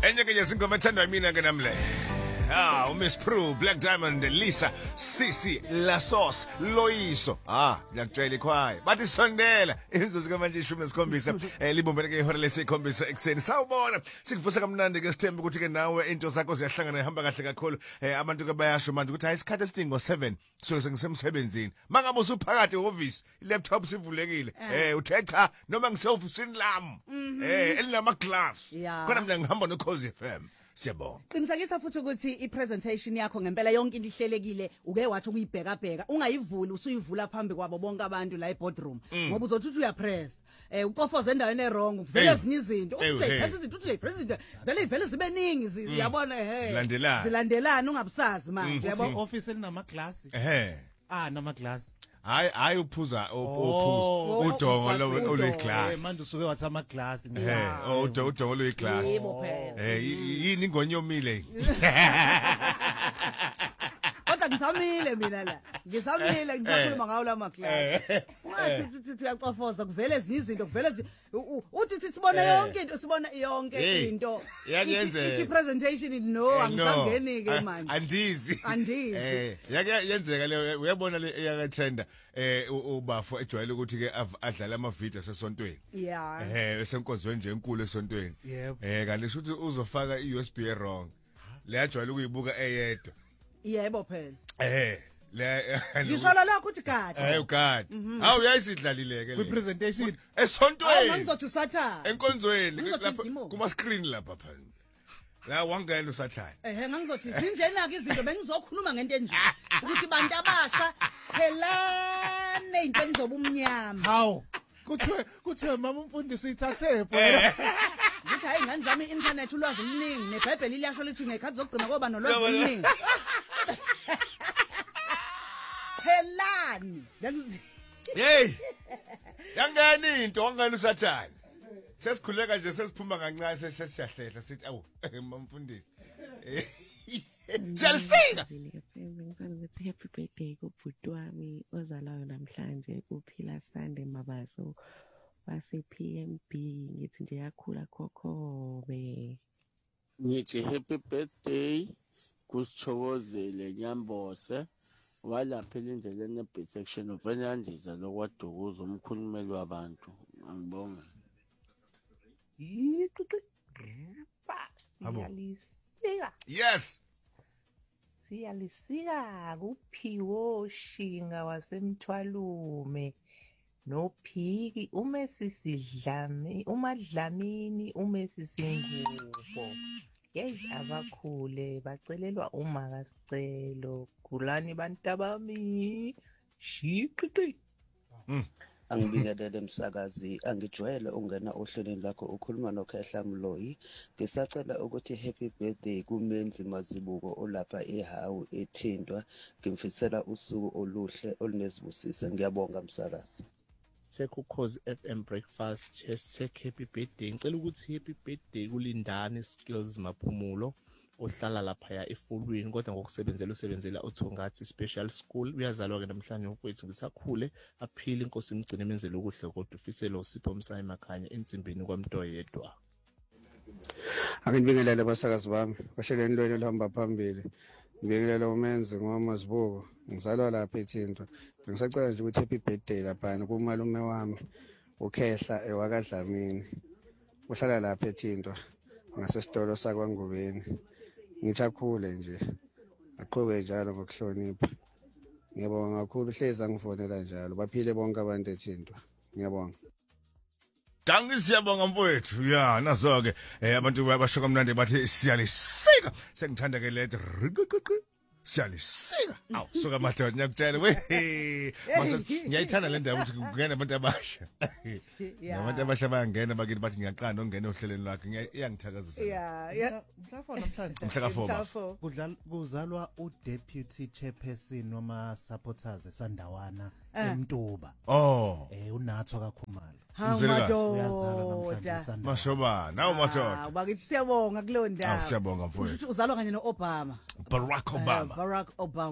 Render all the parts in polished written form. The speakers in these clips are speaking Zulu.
Enye ke yesingoma ethandwa mina ke namhle. Miss Prue, Black Diamond, Lisa, Sisi, La Sauce, Loyiso. Ngiyakutshela ikhwaya. Bathi sondela. Inzuzu ke manje 17 libumbene ke ihora lesikhombisa ekseni. Sawubona. Sikuvusa kamnandi ke sithemba ukuthi ke nawe into zakho ziyahlangana ihamba kahle kakhulu. Abantu ke bayasho manje ukuthi hayi isikhathi esidingo 7 so sengisemsebenzini. Mangabe usuphakathi office, laptop sivulekile. Uthe cha noma ngisehofisini lami. Elinama glass. Khona mina ngihamba no Khosi FM. Siyabonga. Qinisekisa futhi ukuthi ipresentation yakho ngempela yonke into ihlelekile uke wathi ukuyibheka bheka ungayivuli usuyivula phambi kwabo bonke abantu la eboardroom ngoba uzothi uya press ucofoza endaweni errong kuvela ezinye izinto uthi president vele zibe ningi uyabona zilandelana ungabusazi manje yabo office elinama glass nama glass hayi uphuza udongo oluyiglass manje usuke wathi ama glass udongo oluyiglass yini ingonyomile kodwa ngisamile mina la ngisakhuluma ngawo la maglass ungathi uyacofoza kuvela ezinye izinto kuvela uthi sibona yonke into ithi presentation no angisangeni ke manje andizi yenzeka le uyabona le yakathenda ubafo ejwayele ukuthi ke adlala ama video sesontweni esenkonzweni nje enkulu esontweni kanti shothi uzofaka iUSB wrong le ajwayele ukuyibuka eyedwa yebo phela ngisho lokho uthi gadi ugadi uyayisidlalile ke le presentation esontweni ngizothi usatha enkonzweni lapha kuma screen lapha phela la wangena usathana ngizothi sinjena ke izinto bengizokhuluma ngento enje ukuthi bantu abasha phelane into enizoba umnyama hawo kuthiwe mama umfundisi ithathe phela ukuthi hayi ngani zami internet ulwazi oluningi neBhayibheli liyasho lithi ngekhathi zokugcina koba nolwazi oluningi phelani yangani into wangani usathana sesikhuleka nje sesiphuma kancane sesiyahlela sithi awu mamfundisi Chelsea ngifuna ukuthi happy birthday kubhuti wami ozalayo namhlanje kuphila Sunday Mabaso wase PMB ngithi nje yakhula khokhobe ngithi happy birthday kusithokozele Nyambose walapha endleleni eBay section uVenandiza lokwadukuza umkhulumeli wabantu ngibonga yes siyalisika kuphiwo shinga wasemthwalume nophiki umadlamini umesisingubo yes abakhule bacelelwa umakasicelo kulani bantabami shiqiqi Angibingelele msakazi angijwayele ungena ohlelweni lakho ukhuluma noKhehla Mloyi ngisacela ukuthi happy birthday kumenzi mazibuko olapha eHawu ethintwa ngimfisela usuku oluhle olunezibusisa ngiyabonga msakazi sekukhozi FM breakfast happy birthday ngicela ukuthi happy birthday kulindane skills maphumulo ohlala lapha eFulweni kodwa usebenzela uThongathi Special School uyazalwa ke namhlanje mfowethu ngisakhule aphila inkosi imgcine emenzele ukuhle kodwa ufisela uSipho Msayi Makhanya ensimbini kwaMnto yedwa Angibingelele abasakazi bami basheleni lweni lihamba phambili ngibingelele umenzi ngoMazibuko ngizalwa lapha eThintwa ngisacela nje ukuthi happy birthday lapha kumalume wami uKhehla ewakadlamini uhlala lapha eThintwa ngasesitolo sakwaNgubeni ngichakhule nje aqhubeke njalo ngokuhlonipha ngiyabonga kakhulu hleza ngifonela njalo baphile bonke abantu eThintwa ngiyabonga Dangi siyabonga mfowethu nazo ke abantu bayabasho kamnandi bathi siyalisika sengithanda ke lethi siyalisika soka madoda ngiyakutshela mase ngiyayithanda le ndaba ukuthi kungena abantu abasha abantu abasha bayangena bakithi bathi ngiyaqanda ongena ohlelweni lakhe iyangithakazisa mhla ka4 kuzalwa uDeputy Chairperson wama supporters eSandawana eMtuba uNatho kaKhumalo madoda mashoba nawo madoda bakithi siyabonga kuloo ndawo siyabonga mfowethu uzalwa kanye noObama Barack Obama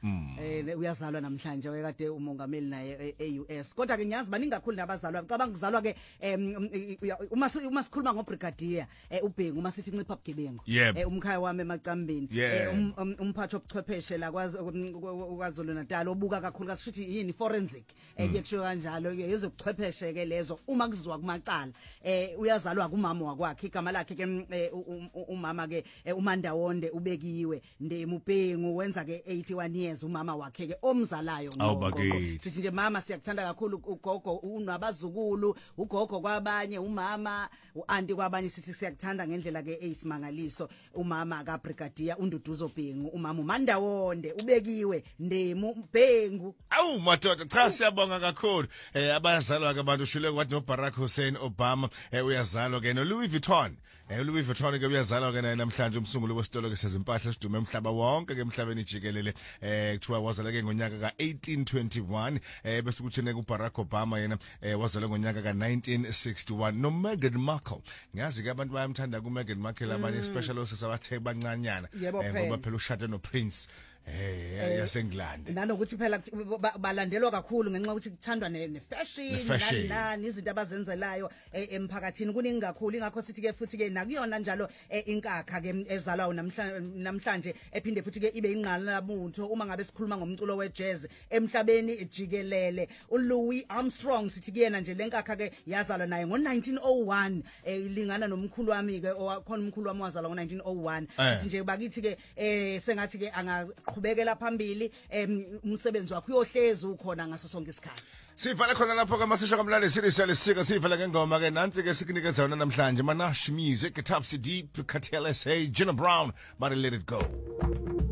uyazalwa namhlanje wekade umongameli naye e-US kodwa ke ngiyazi baningi kakhulu nabazalwa ngicabanga kuzalwa ke uma sikhuluma ngobrigadier uBhengu uma sithi ncipha bugebengu umkhaya wami emacambini umphathi obuchwepheshe la kwaZulu Natal obuka kakhulu kasithi yini forensic kuyekusho kanjalo ke ezobuchwepheshe ke lezo uma kuzwa kumacala uyazalwa kumama wakwakhe igama lakhe ke umama ke uMandawonde ubekiwe ndemubhengu wenza ke 81 years umama wakhe ke omzalayo sithi nje mama siyakuthanda kakhulu ugogo unabazukulu ugogo kwabanye umama uanti kwabanye sithi siyakuthanda ngendlela ke eyisimangaliso umama kabrigadier uNduduzo Bhengu umama uMandawonde ubekiwe ndemubhengu awu madoda cha siyabonga kakhulu abazalwa ke abantu ushule kwathi noBarack Hussein Obama uyazalwa ke noLouis Vuitton Louis Vuitton ke uyazalwa ke naye namhlanje umsunguli wesitolo ke sezimpahla sidume emhlaba wonke ke emhlabeni jikelele kuthiwa wazalwa ke ngonyaka ka1821 bese kuthi ne kuBarack Obama yena wazalwa ngonyaka ka1961 no Meghan Markle ngiyazi ke abantu bayamthanda ku Meghan Markle abanye especially osesabathe bancanyana ngoba phela ushade no Prince yaseNgilandi nanokuthi phela balandelwa kakhulu ngenxa ukuthi kuthandwa ne-fashion nani izinto abazenzelayo emphakathini kuningi kakhulu ingakho sithi ke futhi ke nakuyona njalo inkakha ke ezalwa namhlanje ephinde futhi ke ibe ingqala labutho uma ngabe sikhuluma ngomculo wejazz emhlabeni jikelele uLouis Armstrong sithi kuyena nje lenkakha ke yazalwa naye ngo1901 ilingana nomkhulu wami ke owakhona umkhulu wami wazalwa ngo1901 sithi nje bakithi ke sengathi ke qhubekela phambili umsebenzi wakho uyohlezi ukhona ngaso sonke isikhathi sivala khona lapho ke masisho kamlande sirisika sivala ngengoma ke nansi ke sikunikeza yona namhlanje Manash Music Tapsi Deep Cartel SA Gina Brown but let it go